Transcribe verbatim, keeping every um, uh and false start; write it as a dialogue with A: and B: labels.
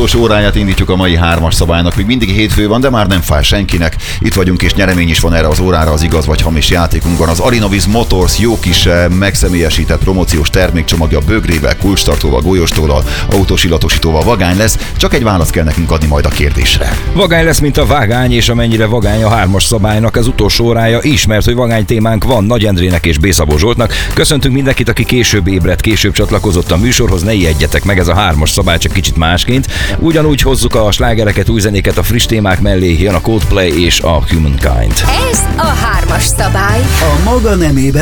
A: utolsó óráját indítjuk a mai hármas szabálynak. Még mindig hétfő van, de már nem fáj senkinek. Itt vagyunk, és nyeremény is van erre az órára, az igaz vagy hamis játékunkban. Az Arinoviz Motors jó kis megszemélyesített promóciós termékcsomagja bögrével, kulcstartóval, golyóstóval, autós illatosítóval vagány lesz. Csak egy választ kell nekünk adni majd a kérdésre.
B: Vagány lesz, mint a vágány, és amennyire vagány a hármas szabálynak az utolsó órája is, mert hogy vagány témánk van Nagy Endrének és B. Szabó Zsoltnak. Köszöntünk mindenkit, aki később ébredt, később csatlakozott a műsorhoz, ne ijedjetek meg, ez a hármas szabály csak kicsit másként. Ugyanúgy hozzuk a slágereket, új zenéket a friss témák mellé, jön a Coldplay és a Humankind.
C: Ez a hármas szabály.
D: A maga nemében